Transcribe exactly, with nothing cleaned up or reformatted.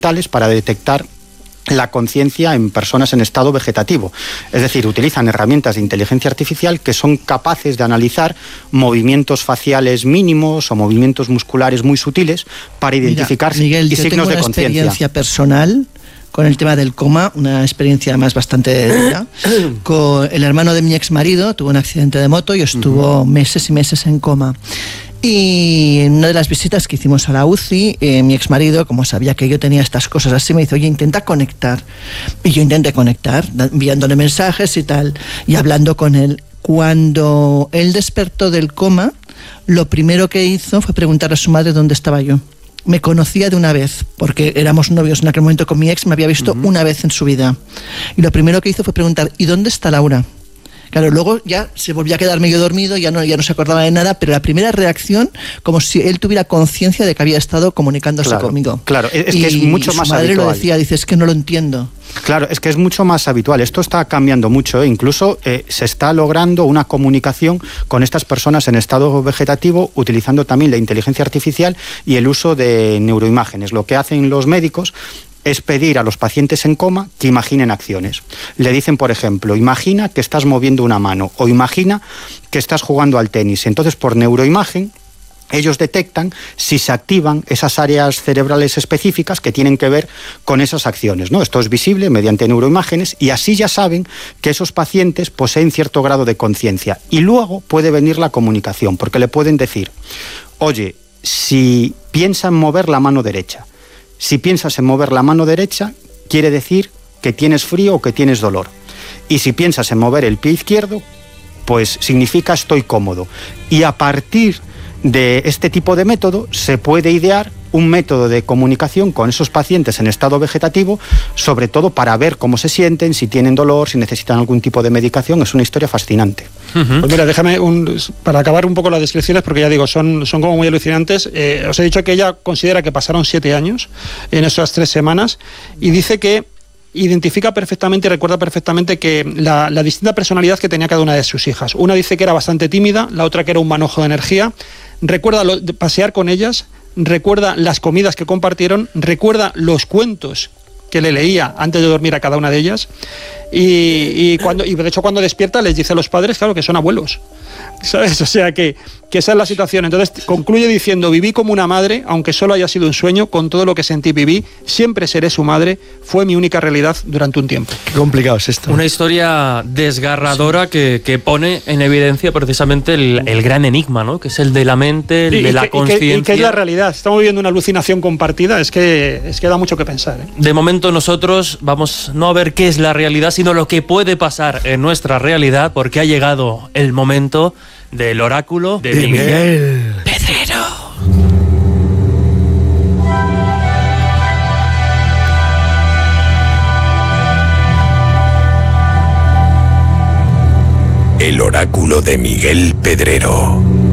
tales para detectar la conciencia en personas en estado vegetativo. Es decir, utilizan herramientas de inteligencia artificial que son capaces de analizar movimientos faciales mínimos o movimientos musculares muy sutiles para identificar Mira, Miguel, y signos de conciencia. Yo tengo una experiencia personal con el tema del coma, una experiencia además bastante dura. Con el hermano de mi ex marido tuvo un accidente de moto y estuvo uh-huh. meses y meses en coma. Y en una de las visitas que hicimos a la U C I, eh, mi exmarido, como sabía que yo tenía estas cosas así, me dice, oye, intenta conectar. Y yo intenté conectar, enviándole mensajes y tal, y hablando con él. Cuando él despertó del coma, lo primero que hizo fue preguntar a su madre dónde estaba yo. Me conocía de una vez, porque éramos novios en aquel momento con mi ex, me había visto uh-huh. una vez en su vida. Y lo primero que hizo fue preguntar, ¿y dónde está Laura? Claro, luego ya se volvió a quedar medio dormido, ya no, ya no se acordaba de nada, pero la primera reacción, como si él tuviera conciencia de que había estado comunicándose claro, conmigo. Claro, es y, que es mucho y más su madre habitual. lo decía, dice, es que no lo entiendo. Claro, es que es mucho más habitual. Esto está cambiando mucho, ¿eh? Incluso eh, se está logrando una comunicación con estas personas en estado vegetativo utilizando también la inteligencia artificial y el uso de neuroimágenes. Lo que hacen los médicos es pedir a los pacientes en coma que imaginen acciones. Le dicen, por ejemplo, imagina que estás moviendo una mano o imagina que estás jugando al tenis. Entonces, por neuroimagen, ellos detectan si se activan esas áreas cerebrales específicas que tienen que ver con esas acciones, ¿no? Esto es visible mediante neuroimágenes y así ya saben que esos pacientes poseen cierto grado de conciencia. Y luego puede venir la comunicación, porque le pueden decir, oye, si piensa en mover la mano derecha, si piensas en mover la mano derecha, quiere decir que tienes frío o que tienes dolor. Y si piensas en mover el pie izquierdo, pues significa estoy cómodo. Y a partir de este tipo de método se puede idear un método de comunicación con esos pacientes en estado vegetativo, sobre todo para ver cómo se sienten, si tienen dolor, si necesitan algún tipo de medicación. Es una historia fascinante. Uh-huh. Pues mira, déjame, un, para acabar un poco las descripciones, porque ya digo, son, son como muy alucinantes. Eh, os he dicho que ella considera que pasaron siete años en esas tres semanas y dice que identifica perfectamente y recuerda perfectamente que la, la distinta personalidad que tenía cada una de sus hijas. Una dice que era bastante tímida, la otra que era un manojo de energía. Recuerda lo, de pasear con ellas, recuerda las comidas que compartieron, recuerda los cuentos que le leía antes de dormir a cada una de ellas y, y, cuando, y de hecho cuando despierta les dice a los padres, claro, que son abuelos, ¿sabes? O sea que, que esa es la situación. Entonces concluye diciendo, viví como una madre, aunque solo haya sido un sueño, con todo lo que sentí viví, siempre seré su madre, fue mi única realidad durante un tiempo. Qué complicado es esto. Una historia desgarradora sí. que, que pone en evidencia precisamente el, el gran enigma, ¿no? Que es el de la mente, el y, de y la conciencia. Y que es la realidad. Estamos viviendo una alucinación compartida, es que, es que da mucho que pensar, ¿eh? De momento nosotros vamos no a ver qué es la realidad, sino lo que puede pasar en nuestra realidad, porque ha llegado el momento del oráculo de, de Miguel, Miguel Pedrero. El oráculo de Miguel Pedrero.